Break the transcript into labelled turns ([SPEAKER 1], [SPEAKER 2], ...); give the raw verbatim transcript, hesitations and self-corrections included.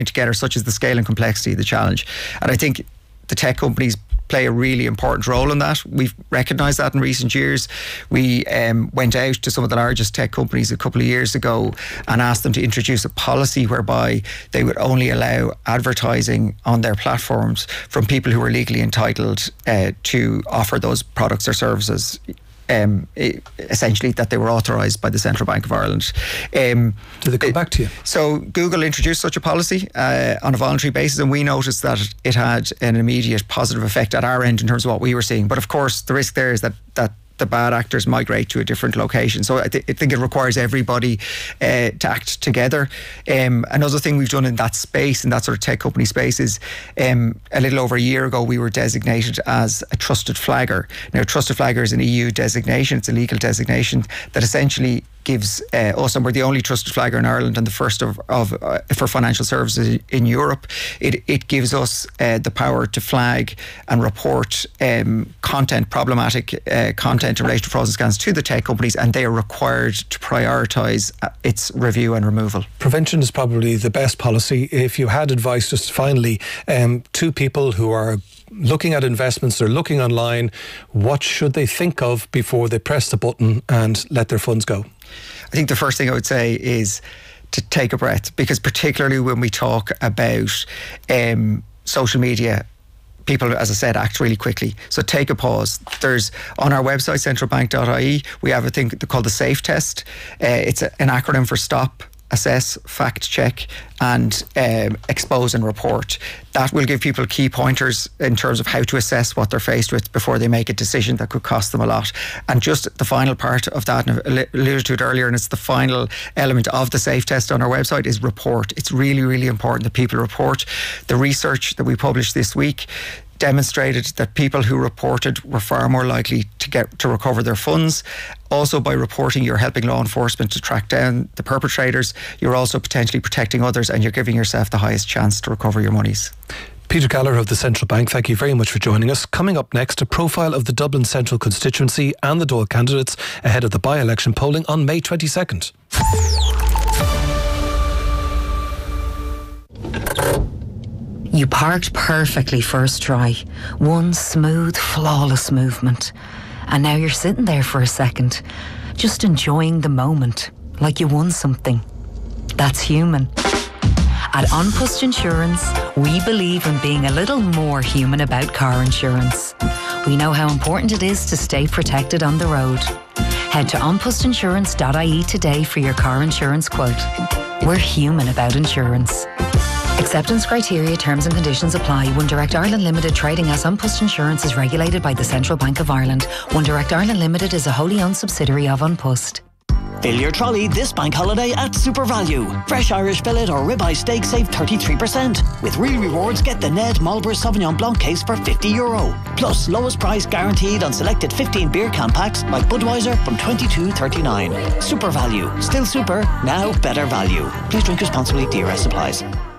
[SPEAKER 1] together, such as the scale and complexity of the challenge. And I think the tech companies play a really important role in that. We've recognised that in recent years. We um, went out to some of the largest tech companies a couple of years ago and asked them to introduce a policy whereby they would only allow advertising on their platforms from people who are legally entitled uh, to offer those products or services. Um, essentially that they were authorised by the Central Bank of Ireland. Um,
[SPEAKER 2] Did they come it, back to you?
[SPEAKER 1] So Google introduced such a policy uh, on a voluntary basis, and we noticed that it had an immediate positive effect at our end in terms of what we were seeing. But of course, the risk there is that that the bad actors migrate to a different location. So I, th- I think it requires everybody uh, to act together. Um, another thing we've done in that space, in that sort of tech company space, is um, a little over a year ago we were designated as a trusted flagger. Now, trusted flagger is an E U designation. It's a legal designation that essentially gives uh, us, and we're the only trusted flagger in Ireland and the first of, of uh, for financial services in Europe. It it gives us uh, the power to flag and report um, content, problematic uh, content in relation to frauds and scams to the tech companies, and they are required to prioritise its review and removal.
[SPEAKER 2] Prevention is probably the best policy. If you had advice, just finally, um, to people who are looking at investments, they're looking online, what should they think of before they press the button and let their funds go?
[SPEAKER 1] I think the first thing I would say is to take a breath, because particularly when we talk about um, social media, people, as I said, act really quickly. So take a pause. There's, on our website, central bank dot I E, we have a thing called the SAFE test. Uh, it's a, an acronym for stop, assess, fact check, and um, expose and report. That will give people key pointers in terms of how to assess what they're faced with before they make a decision that could cost them a lot. And just the final part of that, and I alluded to it earlier, and it's the final element of the SAFE test on our website, is report. It's really, really important that people report. The research that we published this week demonstrated that people who reported were far more likely to get to recover their funds. Also, by reporting, you're helping law enforcement to track down the perpetrators. You're also potentially protecting others, and you're giving yourself the highest chance to recover your monies.
[SPEAKER 2] Peter Gallagher of the Central Bank, thank you very much for joining us. Coming up next, a profile of the Dublin Central constituency and the Dáil candidates ahead of the by-election polling on May twenty-second.
[SPEAKER 3] You parked perfectly first try. One smooth, flawless movement. And now you're sitting there for a second, just enjoying the moment, like you won something. That's human. At An Post Insurance, we believe in being a little more human about car insurance. We know how important it is to stay protected on the road. Head to an post insurance dot I E today for your car insurance quote. We're human about insurance. Acceptance criteria, terms and conditions apply. One Direct Ireland Limited, trading as An Post Insurance, is regulated by the Central Bank of Ireland. One Direct Ireland Limited is a wholly owned subsidiary of An Post.
[SPEAKER 4] Fill your trolley this bank holiday at Super Value. Fresh Irish fillet or ribeye steak save thirty-three percent. With real rewards, get the Ned Marlborough Sauvignon Blanc case for fifty euro. Plus, lowest price guaranteed on selected fifteen beer can packs like Budweiser from twenty-two thirty-nine. Super Value. Still super, now better value. Please drink responsibly. D R S applies.